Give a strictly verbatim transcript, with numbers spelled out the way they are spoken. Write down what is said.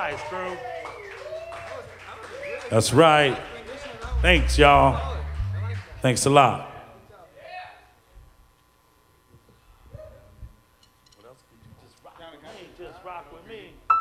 tight, Screw. That's right. Thanks, y'all. Thanks a lot. What else could you just rock with me? Just rock with me.